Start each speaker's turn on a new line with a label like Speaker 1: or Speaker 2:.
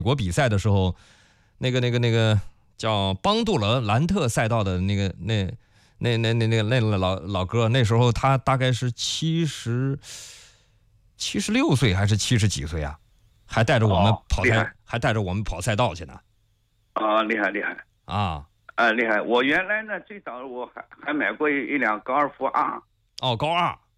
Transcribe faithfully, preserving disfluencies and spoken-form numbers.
Speaker 1: 国比赛的时候，那个那个那个叫邦杜勒兰特赛道的那个那那那那那那那老老哥，那时候他大概是七十七十六岁还是七十几岁啊？还带着我们跑赛，
Speaker 2: 哦、
Speaker 1: 还带着我们跑赛道去呢。
Speaker 2: 啊，厉害厉害
Speaker 1: 啊！
Speaker 2: 啊，厉害！我原来呢，最早我还还买过一一辆高尔夫 R。
Speaker 1: 哦，高二。